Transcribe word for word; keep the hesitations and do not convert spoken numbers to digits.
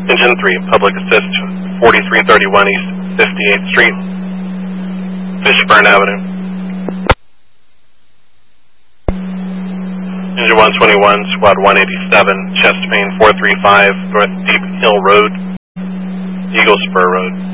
Engine three, Public Assist, forty-three thirty-one East fifty-eighth Street, Fishburne Avenue. Engine one twenty-one, Squad one eighty-seven, Chest Main four three five, North Deep Hill Road, Eagle Spur Road.